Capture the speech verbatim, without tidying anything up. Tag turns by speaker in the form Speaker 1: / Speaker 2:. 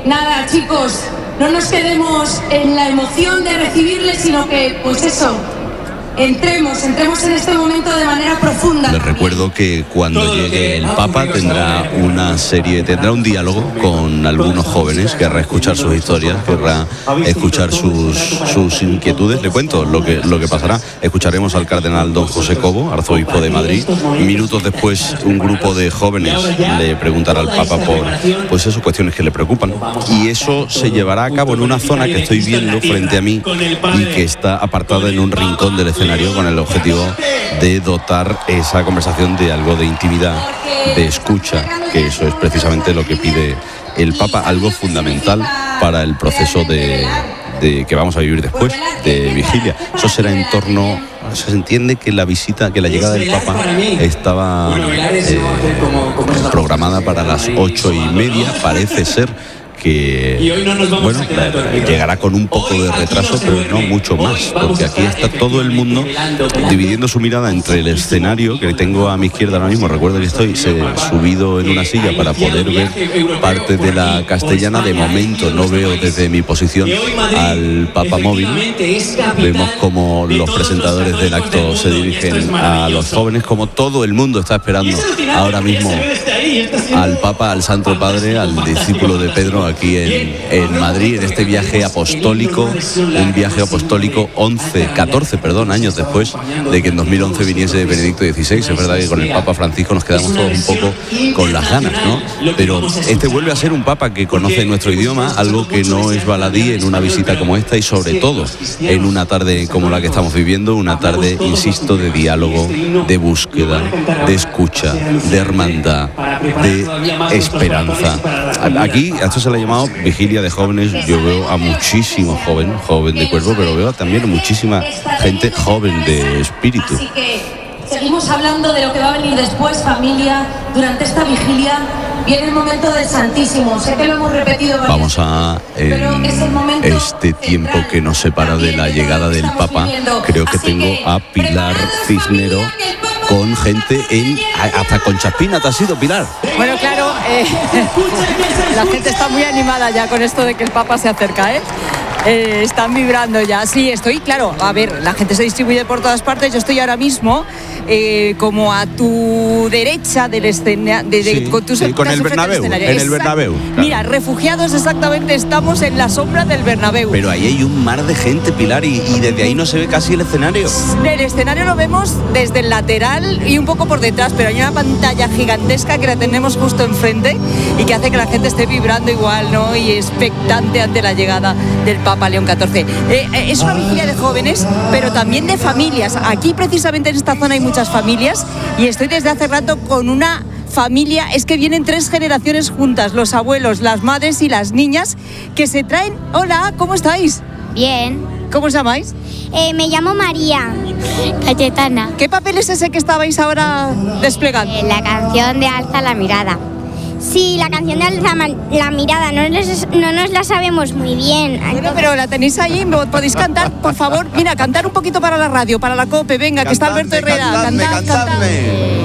Speaker 1: nada, chicos, no nos quedemos en la emoción de recibirle, sino que, pues eso, entremos, entremos en este momento de manera profunda.
Speaker 2: Les recuerdo que cuando llegue el Papa tendrá una serie, tendrá un diálogo con algunos jóvenes, querrá escuchar sus historias, querrá escuchar sus, sus inquietudes. Le cuento lo que, lo que pasará. Escucharemos al cardenal don José Cobo, arzobispo de Madrid. Minutos después, un grupo de jóvenes le preguntará al Papa por, pues eso, cuestiones que le preocupan. Y eso se llevará a cabo en una zona que estoy viendo frente a mí y que está apartada en un rincón del escenario, con el objetivo de dotar esa conversación de algo de intimidad, de escucha, que eso es precisamente lo que pide el Papa, algo fundamental para el proceso de, de que vamos a vivir después, de vigilia. Eso será en torno, se entiende que la visita, que la llegada del Papa estaba eh, programada para las ocho y media, parece ser que, bueno, llegará con un poco de retraso, pero no mucho más, porque aquí está todo el mundo dividiendo su mirada entre el escenario, que tengo a mi izquierda ahora mismo. Recuerdo que estoy subido en una silla para poder ver parte de la Castellana. De momento no veo desde mi posición al Papa móvil. Vemos como los presentadores del acto se dirigen a los jóvenes, como todo el mundo está esperando ahora mismo al Papa, al Santo Padre, al discípulo de Pedro, aquí en, en Madrid, en este viaje apostólico, un viaje apostólico once, catorce, perdón, años después de que en dos mil once viniese Benedicto dieciséis. Es verdad que con el Papa Francisco nos quedamos todos un poco con las ganas, ¿no? Pero este vuelve a ser un Papa que conoce nuestro idioma, algo que no es baladí en una visita como esta, y sobre todo en una tarde como la que estamos viviendo, una tarde, insisto, de diálogo, de búsqueda, de escucha, de hermandad, de esperanza. Aquí, a esto se le ha llamado vigilia de jóvenes. Yo veo a muchísimo joven, joven de cuerpo, pero veo también a muchísima gente joven de espíritu.
Speaker 1: Así que seguimos hablando de lo que va a venir después, familia. Durante esta vigilia viene el momento del Santísimo. Sé que lo hemos repetido varias
Speaker 2: Vamos a, en este tiempo que nos separa de la llegada del Papa, creo que tengo a Pilar Cisnero con gente en... Hasta con Chaspina te has ido, Pilar.
Speaker 3: Bueno, claro, eh, la gente está muy animada ya con esto de que el Papa se acerca, ¿eh? Eh, están vibrando ya. Sí, estoy, claro, a ver, la gente se distribuye por todas partes. Yo estoy ahora mismo eh, como a tu derecha del escenario, de, de,
Speaker 2: sí,
Speaker 3: con, tus,
Speaker 2: sí, con el Bernabéu, en el Bernabéu, claro.
Speaker 3: Mira, refugiados exactamente, estamos en la sombra del Bernabéu.
Speaker 2: Pero ahí hay un mar de gente, Pilar, y, y desde ahí no se ve casi el escenario.
Speaker 3: El escenario lo vemos desde el lateral y un poco por detrás, pero hay una pantalla gigantesca que la tenemos justo enfrente y que hace que la gente esté vibrando igual, ¿no? Y expectante ante la llegada del Papa León catorce. Eh, eh, es una vigilia de jóvenes, pero también de familias. Aquí precisamente en esta zona hay muchas familias y estoy desde hace rato con una familia, es que vienen tres generaciones juntas, los abuelos, las madres y las niñas, que se traen... Hola, ¿cómo estáis?
Speaker 4: Bien.
Speaker 3: ¿Cómo os llamáis?
Speaker 4: Eh, me llamo María. Cayetana.
Speaker 3: ¿Qué papel es ese que estabais ahora desplegando?
Speaker 4: Eh, la canción de Alza la mirada. Sí, la canción de Alza la mirada, no nos, no nos la sabemos muy bien.
Speaker 3: Bueno, pero la tenéis ahí, podéis cantar, por favor. Mira, cantar un poquito para la radio, para la COPE, venga, cantadme, que está Alberto Herrera.
Speaker 2: Cantadme,
Speaker 3: cantad,
Speaker 2: cantadme.
Speaker 3: cantad.